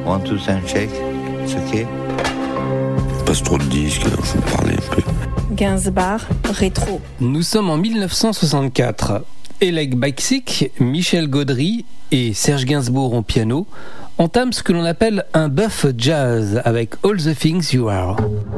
1, 2, 5, check. C'est ok. Passe trop de disques, faut parler un peu. Gainsbourg, rétro. Nous sommes en 1964. Oleg Baksik, Michel Gaudry et Serge Gainsbourg au piano entament ce que l'on appelle un buff jazz avec All the Things You Are.